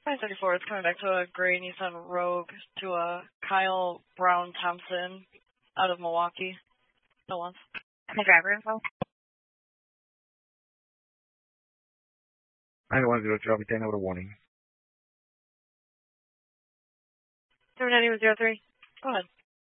534 is coming back to a gray Nissan Rogue to a Kyle Brown Thompson out of Milwaukee. No one. The driver info? 910 Charlie 10 over warning. 790 03. Go ahead.